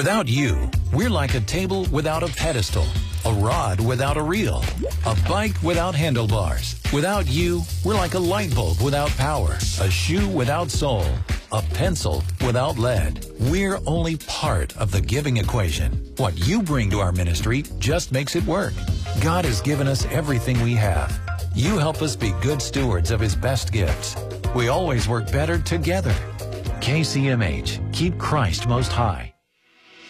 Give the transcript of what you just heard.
Without you, we're like a table without a pedestal, a rod without a reel, a bike without handlebars. Without you, we're like a light bulb without power, a shoe without sole, a pencil without lead. We're only part of the giving equation. What you bring to our ministry just makes it work. God has given us everything we have. You help us be good stewards of His best gifts. We always work better together. KCMH, keep Christ most high.